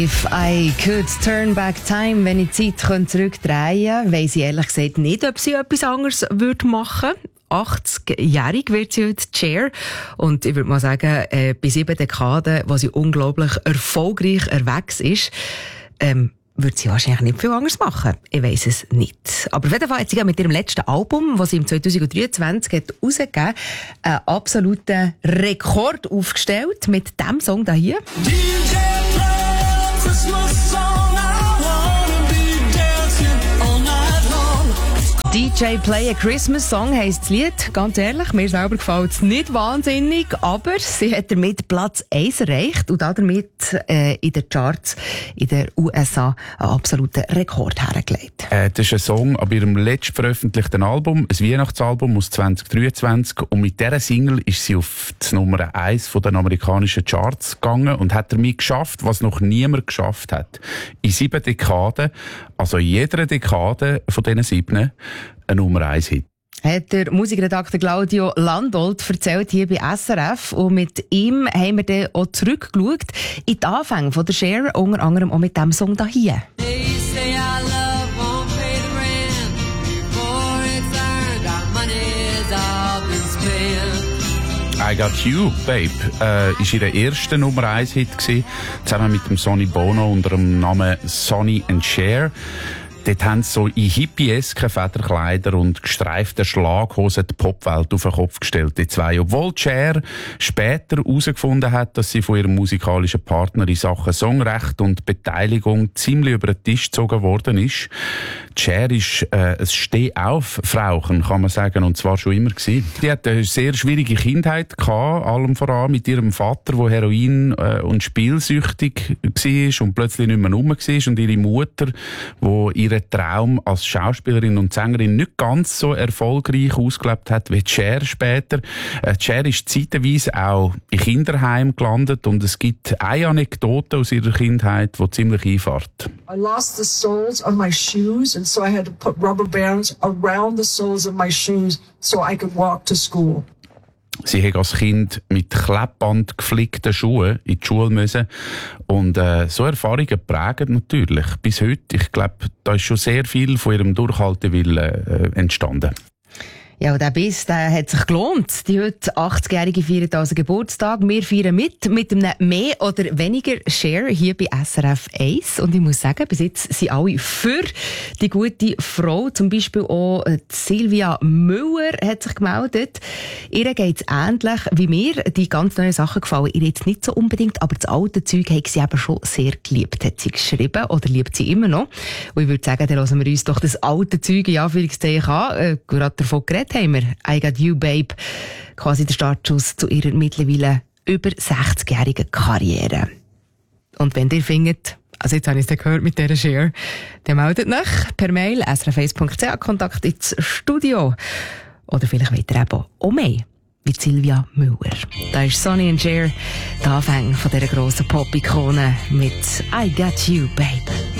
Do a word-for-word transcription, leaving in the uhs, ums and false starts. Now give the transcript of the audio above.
If I could turn back time, wenn ich die Zeit zurückdrehen könnte, weiss ich ehrlich gesagt nicht, ob sie etwas anderes würde machen. achtzig-jährig wird sie heute Cher. Und ich würde mal sagen, äh, bei sieben Dekaden, wo sie unglaublich erfolgreich erwachsen ist, ähm, würde sie wahrscheinlich nicht viel anderes machen. Ich weiss es nicht. Aber auf jeden Fall hat sie mit ihrem letzten Album, das sie im zwanzig dreiundzwanzig hat rausgegeben hat, einen absoluten Rekord aufgestellt mit diesem Song da hier. D J D J Play a Christmas Song heisst das Lied. Ganz ehrlich, mir selber gefällt es nicht wahnsinnig, aber sie hat damit Platz eins erreicht und damit äh, in den Charts in den U S A einen absoluten Rekord hergelegt. Äh, das ist ein Song ab ihrem letzt veröffentlichten Album, ein Weihnachtsalbum aus zwanzig dreiundzwanzig, und mit dieser Single ist sie auf die Nummer eins von den amerikanischen Charts gegangen und hat damit geschafft, was noch niemand geschafft hat. In sieben Dekaden, also in jeder Dekade von diesen sieben, ein Nummer eins Hit. Hat der Musikredakteur Claudio Landolt erzählt hier bei S R F. Und mit ihm haben wir dann auch zurückgeschaut in die Anfänge von der Cher, unter anderem auch mit diesem Song da hier. I Got You, Babe, äh, ist ihr erster Nummer eins Hit gewesen, zusammen mit dem Sonny Bono unter dem Namen Sonny and Cher. Dort haben sie so in hippiesken Federkleider und gestreiften Schlaghosen die Popwelt auf den Kopf gestellt, die zwei. Obwohl Cher später herausgefunden hat, dass sie von ihrem musikalischen Partner in Sachen Songrecht und Beteiligung ziemlich über den Tisch gezogen worden ist. Cher ist äh, ein Steh-auf-Frauchen, kann man sagen, und zwar schon immer gewesen. Die hat eine sehr schwierige Kindheit gehabt, allem voran mit ihrem Vater, der Heroin- äh, und spielsüchtig war und plötzlich nicht mehr rum war, und ihre Mutter, die ihren Traum als Schauspielerin und Sängerin nicht ganz so erfolgreich ausgelebt hat wie Cher später. Äh, Cher ist zeitweise auch in Kinderheim gelandet, und es gibt eine Anekdote aus ihrer Kindheit, die ziemlich einfährt. I lost the soles of my shoes, and so I had to put rubber bands around the soles of my shoes so I could walk to school. Sie hat als Kind mit Klebband geflickten Schuhen in die Schule müssen. Und äh, so Erfahrungen prägen natürlich bis heute. Ich glaube, da ist schon sehr viel von ihrem Durchhaltewillen äh, entstanden. Ja, und der Biss, der hat sich gelohnt. Die heute achtzigjährige feiert also Geburtstag. Wir feiern mit, mit einem mehr oder weniger Cher hier bei S R F eins. Und ich muss sagen, bis jetzt sind alle für die gute Frau. Zum Beispiel auch Silvia Müller hat sich gemeldet. Ihr geht's ähnlich wie mir. Die ganz neuen Sachen gefallen ihr jetzt nicht so unbedingt, aber das alte Zeug hat sie eben schon sehr geliebt, hat sie geschrieben, oder liebt sie immer noch. Und ich würde sagen, dann hören wir uns doch das alte Zeug in Anführungszeichen an. Äh, gerade davon geredet haben wir. I Got You, Babe. Quasi der Startschuss zu ihrer mittlerweile über sechzigjährigen Karriere. Und wenn ihr findet, also jetzt habe ich es gehört mit dieser Cher, dann meldet euch per Mail s r f eins punkt c h, Kontakt ins Studio. Oder vielleicht wollt ihr eben auch mehr wie Silvia Müller. Da ist Sonny and Cher, der Anfang von dieser grossen Pop-Ikone mit I Got You, Babe.